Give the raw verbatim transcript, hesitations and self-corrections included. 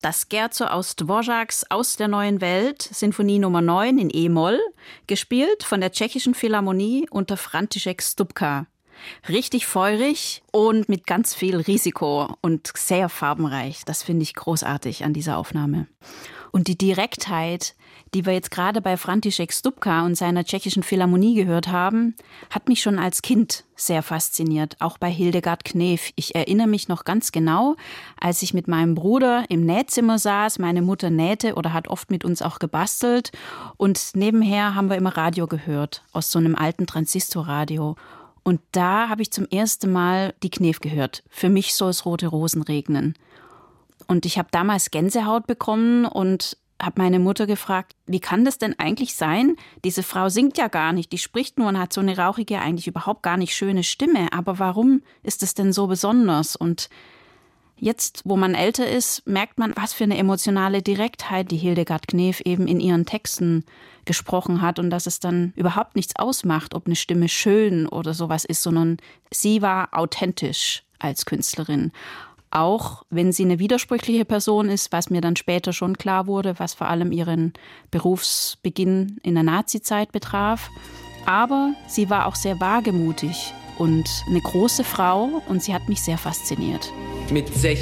Das Scherzo aus Dvořáks Aus der neuen Welt, Sinfonie Nummer neun in E-Moll, gespielt von der Tschechischen Philharmonie unter František Stupka. Richtig feurig und mit ganz viel Risiko und sehr farbenreich. Das finde ich großartig an dieser Aufnahme. Und die Direktheit, die wir jetzt gerade bei František Stupka und seiner Tschechischen Philharmonie gehört haben, hat mich schon als Kind sehr fasziniert, auch bei Hildegard Knef. Ich erinnere mich noch ganz genau, als ich mit meinem Bruder im Nähzimmer saß, meine Mutter nähte oder hat oft mit uns auch gebastelt und nebenher haben wir immer Radio gehört, aus so einem alten Transistorradio. Und da habe ich zum ersten Mal die Knef gehört. Für mich soll es rote Rosen regnen. Und ich habe damals Gänsehaut bekommen und habe meine Mutter gefragt, wie kann das denn eigentlich sein? Diese Frau singt ja gar nicht, die spricht nur und hat so eine rauchige, eigentlich überhaupt gar nicht schöne Stimme. Aber warum ist es denn so besonders? Und jetzt, wo man älter ist, merkt man, was für eine emotionale Direktheit die Hildegard Knef eben in ihren Texten gesprochen hat und dass es dann überhaupt nichts ausmacht, ob eine Stimme schön oder sowas ist, sondern sie war authentisch als Künstlerin. Auch wenn sie eine widersprüchliche Person ist, was mir dann später schon klar wurde, was vor allem ihren Berufsbeginn in der Nazizeit betraf. Aber sie war auch sehr wagemutig und eine große Frau und sie hat mich sehr fasziniert. Mit